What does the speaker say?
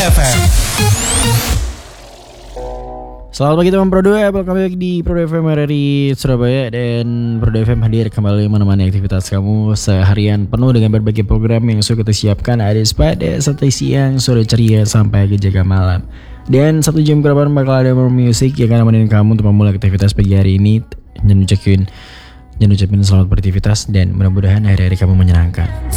FM. Selamat pagi teman Pro 2, welcome back di Pro 2 FM RRI Surabaya. Dan Pro 2 FM hadir kembali menemani aktivitas kamu seharian penuh dengan berbagai program yang sudah kita siapkan. Ada pada 1 siang, sore ceria sampai ke jaga malam. Dan 1 jam ke depan bakal ada more music yang akan nemenin kamu untuk memulai aktivitas pagi hari ini. Dan ucapin selamat beraktivitas dan mudah-mudahan hari-hari kamu menyenangkan.